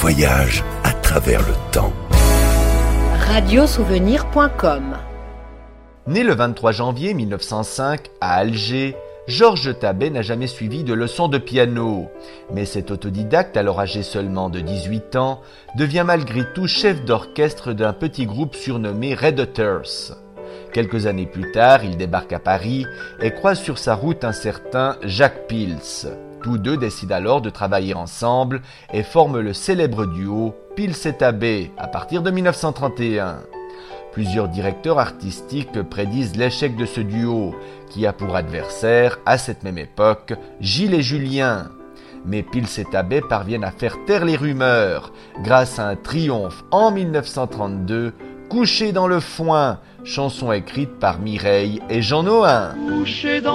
voyage à travers le temps. Radiosouvenir.com. Né le 23 janvier 1905 à Alger, Georges Tabet n'a jamais suivi de leçons de piano. Mais cet autodidacte, alors âgé seulement de 18 ans, devient malgré tout chef d'orchestre d'un petit groupe surnommé Red Otters. Quelques années plus tard, il débarque à Paris et croise sur sa route un certain Jacques Pils. Tous deux décident alors de travailler ensemble et forment le célèbre duo Pils et Tabet à partir de 1931. Plusieurs directeurs artistiques prédisent l'échec de ce duo, qui a pour adversaire, à cette même époque, Gilles et Julien. Mais Pils et Tabet parviennent à faire taire les rumeurs, grâce à un triomphe en 1932, Couché dans le foin, chanson écrite par Mireille et Jean Nohain.